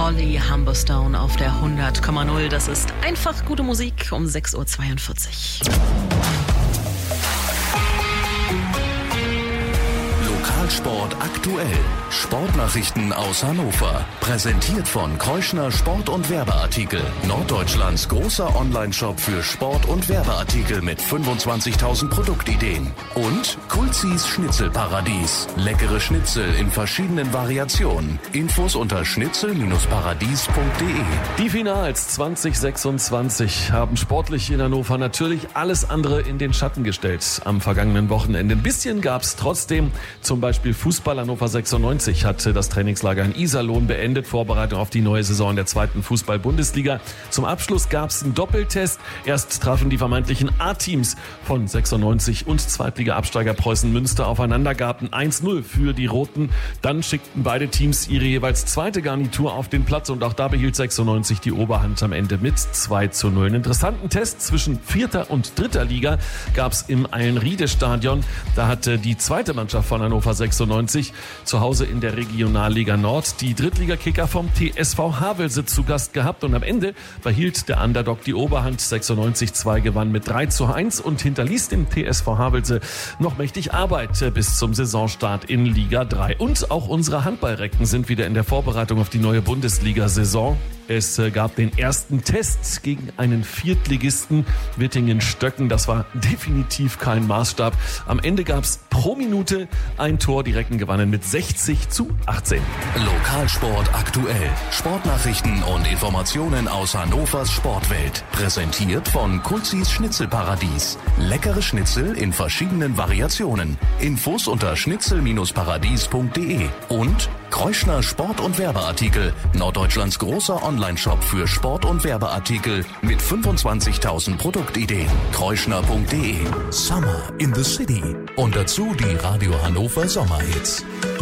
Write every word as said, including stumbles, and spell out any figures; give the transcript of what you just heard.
Holly Humberstone auf der hundert Komma null. Das ist einfach gute Musik um sechs Uhr zweiundvierzig. Lokalsport aktuell. Sportnachrichten aus Hannover. Präsentiert von Kreuschner Sport- und Werbeartikel. Norddeutschlands großer Online-Shop für Sport- und Werbeartikel mit fünfundzwanzigtausend Produktideen. Und Kulzis Schnitzelparadies. Leckere Schnitzel in verschiedenen Variationen. Infos unter schnitzel paradies punkt de. Die Finals zwanzig sechsundzwanzig haben sportlich in Hannover natürlich alles andere in den Schatten gestellt am vergangenen Wochenende. Ein bisschen gab es trotzdem. Zum Beispiel Fußball. Hannover sechsundneunzig hat das Trainingslager in Iserlohn beendet. Vorbereitung auf die neue Saison der zweiten Fußball-Bundesliga. Zum Abschluss gab es einen Doppeltest. Erst trafen die vermeintlichen A-Teams von sechsundneunzig und Zweitliga-Absteiger Preußen Münster aufeinander, gaben eins null für die Roten. Dann schickten beide Teams ihre jeweils zweite Garnitur auf den Platz und auch da behielt sechsundneunzig die Oberhand am Ende mit zwei zu null. Einen interessanten Test zwischen vierter und dritter Liga gab es im Eilenriede-Stadion. Da hatte die zweite Mannschaft von Hannover sechsundneunzig zu Hause in der Regionalliga Nord die Drittligakicker vom T S V Havelse zu Gast gehabt und am Ende behielt der Underdog die Oberhand. sechsundneunzig zwei gewann mit drei zu eins und hinterließ dem T S V Havelse noch mächtig Arbeit bis zum Saisonstart in Liga drei. Und auch unsere Handballrecken sind wieder in der Vorbereitung auf die neue Bundesliga-Saison. Es gab den ersten Test gegen einen Viertligisten Wittingen-Stöcken. Das war definitiv kein Maßstab. Am Ende gab es pro Minute ein Tor. Die Recken gewannen mit sechzig zu achtzehn. Lokalsport aktuell. Sportnachrichten und Informationen aus Hannovers Sportwelt. Präsentiert von Kulzis Schnitzelparadies. Leckere Schnitzel in verschiedenen Variationen. Infos unter schnitzel paradies punkt de. Und Kreuschner Sport- und Werbeartikel. Norddeutschlands großer Online-Shop für Sport- und Werbeartikel mit fünfundzwanzigtausend Produktideen. Kreuschner punkt de. Summer in the City. Und dazu die Radio Hannover Sommerhits.